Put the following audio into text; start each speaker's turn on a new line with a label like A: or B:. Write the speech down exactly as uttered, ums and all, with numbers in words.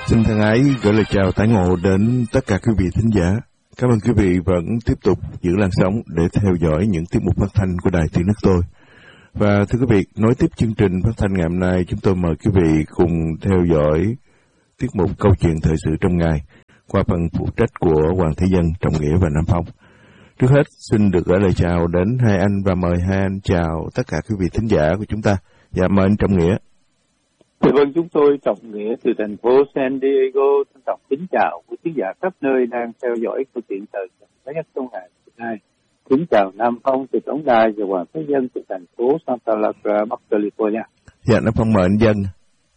A: Xin thân ái gửi lời chào tái ngộ đến tất cả quý vị thính giả. Cảm ơn quý vị vẫn tiếp tục giữ làn sóng để theo dõi những tiết mục phát thanh của Đài Tiếng Nước Tôi. Và thưa quý vị, nối tiếp chương trình phát thanh ngày hôm nay, chúng tôi mời quý vị cùng theo dõi tiết mục Câu chuyện thời sự trong ngày qua phần phụ trách của Hoàng Thế Dân, Trọng Nghĩa và Nam Phong. Trước hết, xin được gửi lời chào đến hai anh và mời hai anh chào tất cả quý vị thính giả của chúng ta. Dạ, mời anh Trọng Nghĩa.
B: Dạ vâng, chúng tôi Trọng Nghĩa từ thành phố San Diego trân trọng kính chào quý khán giả khắp nơi đang theo dõi câu chuyện thời sự mới nhất trong ngày hôm nay. Kính chào Nam Phong từ tổng đài và Hoàng Thế Dân từ thành phố Santa Barbara, Bắc California.
A: Dạ, Nam Phong mời anh Dân.